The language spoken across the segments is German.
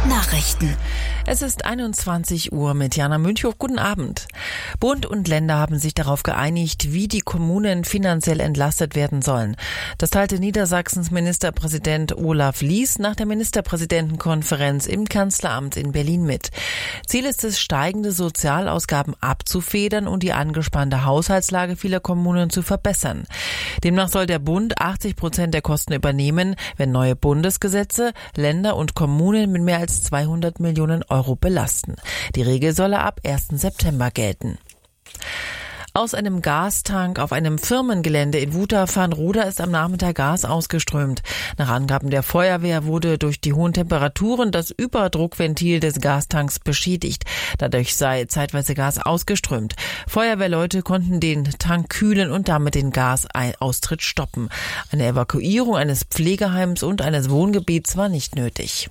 Nachrichten. Es ist 21 Uhr mit Jana Münchhoff. Guten Abend. Bund und Länder haben sich darauf geeinigt, wie die Kommunen finanziell entlastet werden sollen. Das teilte Niedersachsens Ministerpräsident Olaf Lies nach der Ministerpräsidentenkonferenz im Kanzleramt in Berlin mit. Ziel ist es, steigende Sozialausgaben abzufedern und die angespannte Haushaltslage vieler Kommunen zu verbessern. Demnach soll der Bund 80% der Kosten übernehmen, wenn neue Bundesgesetze Länder und Kommunen mit mehr als 200 Millionen Euro belasten. Die Regel solle ab 1. September gelten. Aus einem Gastank auf einem Firmengelände in Wutach-Farnroda ist am Nachmittag Gas ausgeströmt. Nach Angaben der Feuerwehr wurde durch die hohen Temperaturen das Überdruckventil des Gastanks beschädigt. Dadurch sei zeitweise Gas ausgeströmt. Feuerwehrleute konnten den Tank kühlen und damit den Gasaustritt stoppen. Eine Evakuierung eines Pflegeheims und eines Wohngebiets war nicht nötig.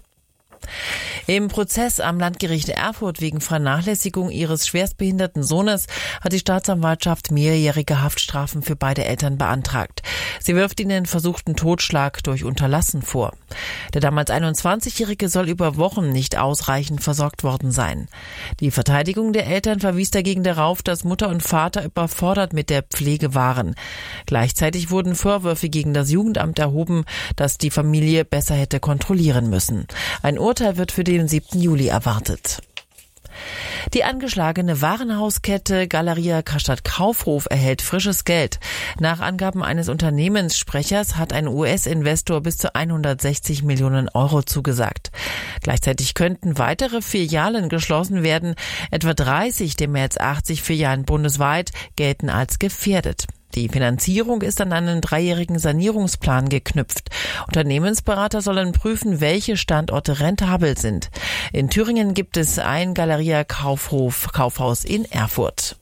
Im Prozess am Landgericht Erfurt wegen Vernachlässigung ihres schwerstbehinderten Sohnes hat die Staatsanwaltschaft mehrjährige Haftstrafen für beide Eltern beantragt. Sie wirft ihnen versuchten Totschlag durch Unterlassen vor. Der damals 21-Jährige soll über Wochen nicht ausreichend versorgt worden sein. Die Verteidigung der Eltern verwies dagegen darauf, dass Mutter und Vater überfordert mit der Pflege waren. Gleichzeitig wurden Vorwürfe gegen das Jugendamt erhoben, das die Familie besser hätte kontrollieren müssen. Ein Urteil wird für den 7. Juli erwartet. Die angeschlagene Warenhauskette Galeria Karstadt Kaufhof erhält frisches Geld. Nach Angaben eines Unternehmenssprechers hat ein US-Investor bis zu 160 Millionen Euro zugesagt. Gleichzeitig könnten weitere Filialen geschlossen werden. Etwa 30 der mehr als 80 Filialen bundesweit gelten als gefährdet. Die Finanzierung ist an einen 3-jährigen Sanierungsplan geknüpft. Unternehmensberater sollen prüfen, welche Standorte rentabel sind. In Thüringen gibt es ein Galeria Kaufhaus in Erfurt.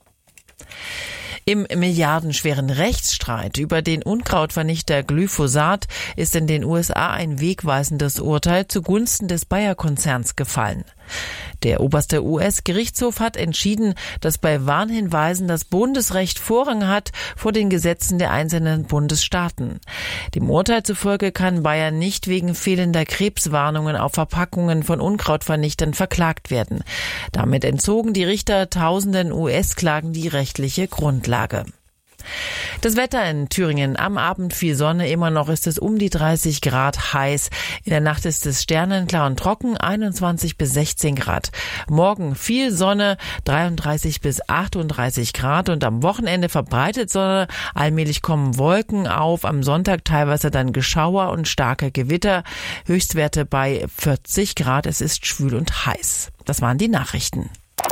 Im milliardenschweren Rechtsstreit über den Unkrautvernichter Glyphosat ist in den USA ein wegweisendes Urteil zugunsten des Bayer-Konzerns gefallen. Der oberste US-Gerichtshof hat entschieden, dass bei Warnhinweisen das Bundesrecht Vorrang hat vor den Gesetzen der einzelnen Bundesstaaten. Dem Urteil zufolge kann Bayer nicht wegen fehlender Krebswarnungen auf Verpackungen von Unkrautvernichtern verklagt werden. Damit entzogen die Richter tausenden US-Klagen die rechtliche Grundlage. Das Wetter in Thüringen: am Abend viel Sonne, immer noch ist es um die 30 Grad heiß. In der Nacht ist es sternenklar und trocken, 21 bis 16 Grad. Morgen viel Sonne, 33 bis 38 Grad und am Wochenende verbreitet Sonne. Allmählich kommen Wolken auf, am Sonntag teilweise dann Geschauer und starke Gewitter. Höchstwerte bei 40 Grad, es ist schwül und heiß. Das waren die Nachrichten.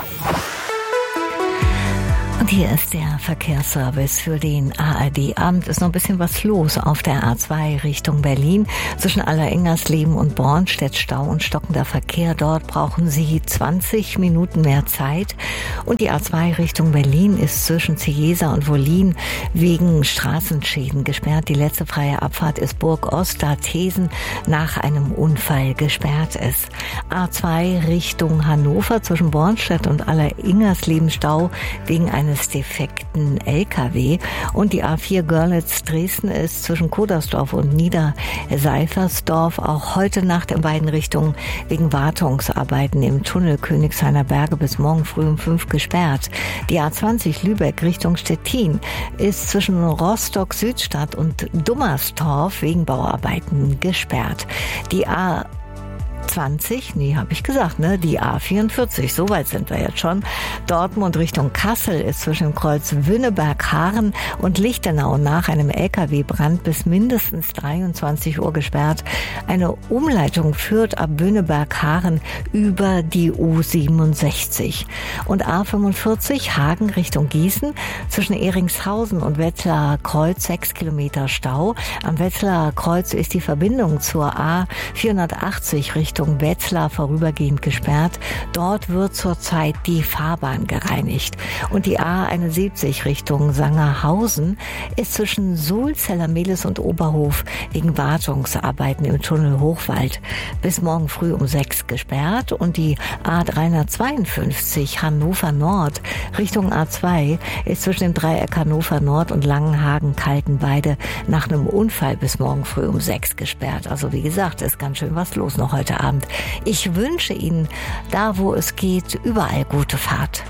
Und hier ist der Verkehrsservice für den ARD-Abend. Ist noch ein bisschen was los auf der A2 Richtung Berlin. Zwischen Allerengersleben und Bornstedt Stau und stockender Verkehr. Dort brauchen Sie 20 Minuten mehr Zeit. Und die A2 Richtung Berlin ist zwischen Cieza und Wollin wegen Straßenschäden gesperrt. Die letzte freie Abfahrt ist Burg Ost, da Thesen nach einem Unfall gesperrt ist. A2 Richtung Hannover zwischen Bornstedt und Alleringersleben Stau wegen eines defekten LKW. Und die A4 Görlitz-Dresden ist zwischen Kodersdorf und Niederseifersdorf auch heute Nacht in beiden Richtungen wegen Wartungsarbeiten im Tunnel Königshainer Berge bis morgen früh um 5 gesperrt. Die A20 Lübeck Richtung Stettin ist zwischen Rostock-Südstadt und Dummerstorf wegen Bauarbeiten gesperrt. Die die A44, so weit sind wir jetzt schon. Dortmund Richtung Kassel ist zwischen dem Kreuz Wünneberg-Haaren und Lichtenau nach einem LKW-Brand bis mindestens 23 Uhr gesperrt. Eine Umleitung führt ab Wünneberg-Haaren über die U67. Und A45 Hagen Richtung Gießen zwischen Ehringshausen und Wetzlarer Kreuz 6 Kilometer Stau. Am Wetzlarer Kreuz ist die Verbindung zur A480 Richtung Wetzlar vorübergehend gesperrt. Dort wird zurzeit die Fahrbahn gereinigt. Und die A71 Richtung Sangerhausen ist zwischen Suhl, Zellermehlis und Oberhof wegen Wartungsarbeiten im Tunnel Hochwald bis morgen früh um 6 gesperrt. Und die A352 Hannover Nord Richtung A2 ist zwischen dem Dreieck Hannover Nord und Langenhagen-Kaltenweide nach einem Unfall bis morgen früh um 6 gesperrt. Also wie gesagt, ist ganz schön was los noch heute Abend. Deutschland. Ich wünsche Ihnen, da wo es geht, überall gute Fahrt.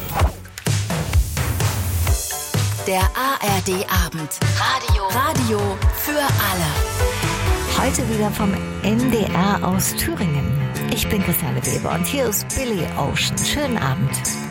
Der ARD-Abend. Radio für alle. Heute wieder vom NDR aus Thüringen. Ich bin Christiane Weber und hier ist Billy Ocean. Schönen Abend.